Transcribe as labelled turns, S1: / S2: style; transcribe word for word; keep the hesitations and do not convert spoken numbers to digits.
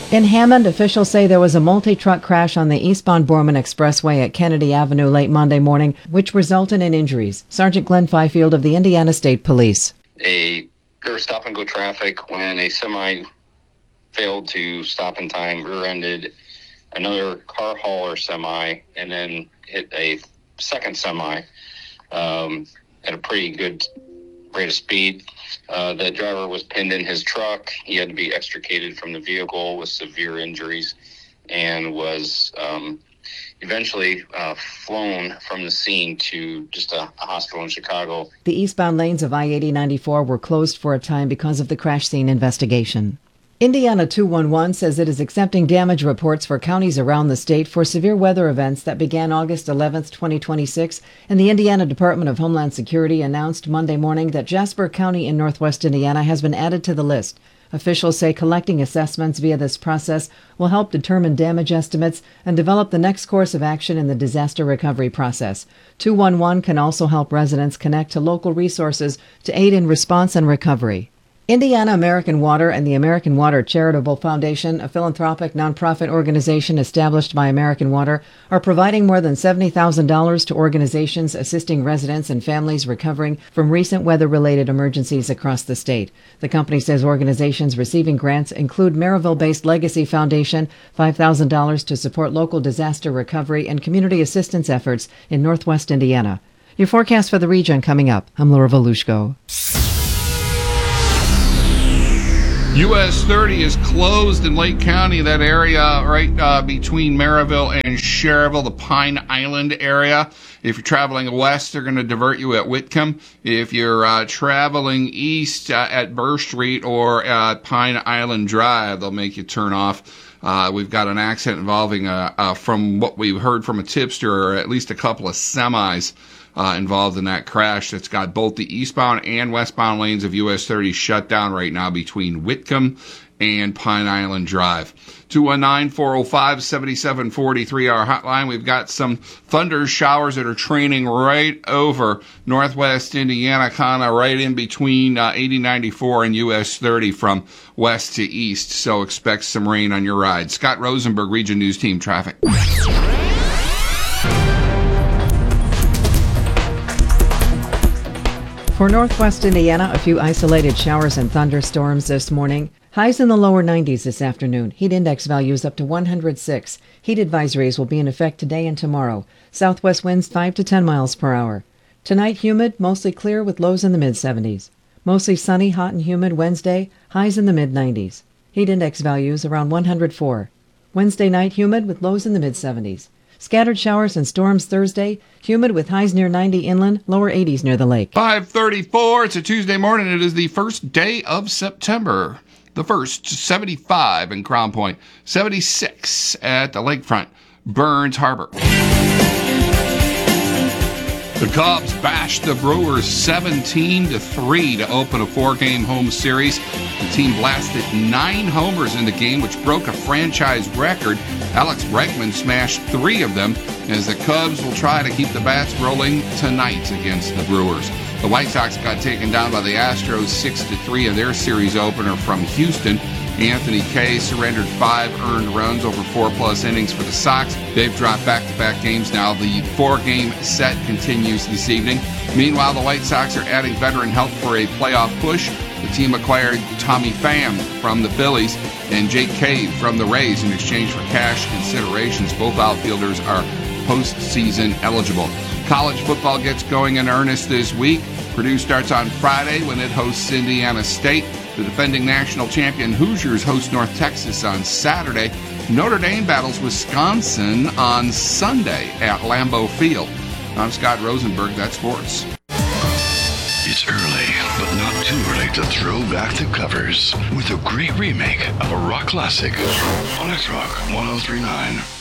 S1: In Hammond, officials say there was a multi-truck crash on the eastbound Borman Expressway at Kennedy Avenue late Monday morning, which resulted in injuries. Sergeant Glenn Fifield of the Indiana State Police.
S2: A pure stop-and-go traffic when a semi failed to stop in time, rear-ended another car hauler semi, and then hit a second semi um, at a pretty good rate of speed. Uh, the driver was pinned in his truck. He had to be extricated from the vehicle with severe injuries and was um, eventually uh, flown from the scene to just a, a hospital in Chicago.
S1: The eastbound lanes of I eighty ninety-four were closed for a time because of the crash scene investigation. Indiana two one one says it is accepting damage reports for counties around the state for severe weather events that began August eleventh, twenty twenty-six, and the Indiana Department of Homeland Security announced Monday morning that Jasper County in northwest Indiana has been added to the list. Officials say collecting assessments via this process will help determine damage estimates and develop the next course of action in the disaster recovery process. two one one can also help residents connect to local resources to aid in response and recovery. Indiana American Water and the American Water Charitable Foundation, a philanthropic nonprofit organization established by American Water, are providing more than seventy thousand dollars to organizations assisting residents and families recovering from recent weather-related emergencies across the state. The company says organizations receiving grants include Maryville-based Legacy Foundation, five thousand dollars to support local disaster recovery and community assistance efforts in northwest Indiana. Your forecast for the region coming up. I'm Laura Volushko.
S3: U S thirty is closed in Lake County, that area right uh, between Maryville and Cherryville, the Pine Island area. If you're traveling west, they're going to divert you at Whitcomb. If you're uh, traveling east uh, at Burr Street or uh, Pine Island Drive, they'll make you turn off. Uh, we've got an accident involving, uh, uh, from what we've heard from a tipster, or at least a couple of semis Uh, involved in that crash. That's got both the eastbound and westbound lanes of U S thirty shut down right now between Whitcomb and Pine Island Drive. two one nine, four oh five, seven seven four three, our hotline. We've got some thunder showers that are training right over northwest Indiana, kind of right in between uh, eighty ninety-four and U S thirty from west to east. So expect some rain on your ride. Scott Rosenberg, Region News Team Traffic.
S1: For northwest Indiana, a few isolated showers and thunderstorms this morning. Highs in the lower nineties this afternoon. Heat index values up to one hundred six. Heat advisories will be in effect today and tomorrow. Southwest winds five to ten miles per hour. Tonight, humid, mostly clear with lows in the mid seventies. Mostly sunny, hot and humid Wednesday, highs in the mid nineties. Heat index values around one hundred four. Wednesday night, humid with lows in the mid seventies. Scattered showers and storms Thursday, humid with highs near ninety inland, lower eighties near the lake.
S3: five thirty-four, it's a Tuesday morning. It is the first day of September. The first, seventy-five in Crown Point, seventy-six at the lakefront, Burns Harbor. The Cubs bashed the Brewers seventeen to three to open a four-game home series. The team blasted nine homers in the game, which broke a franchise record. Alex Bregman smashed three of them, as the Cubs will try to keep the bats rolling tonight against the Brewers. The White Sox got taken down by the Astros six to three in their series opener from Houston. Anthony Kay surrendered five earned runs over four-plus innings for the Sox. They've dropped back-to-back games now. The four-game set continues this evening. Meanwhile, the White Sox are adding veteran help for a playoff push. The team acquired Tommy Pham from the Phillies and Jake Cave from the Rays in exchange for cash considerations. Both outfielders are postseason eligible. College football gets going in earnest this week. Purdue starts on Friday when it hosts Indiana State. The defending national champion Hoosiers host North Texas on Saturday. Notre Dame battles Wisconsin on Sunday at Lambeau Field. I'm Scott Rosenberg. That's sports.
S4: It's early, but not too early to throw back the covers with a great remake of a rock classic on X-Rock one oh three point nine.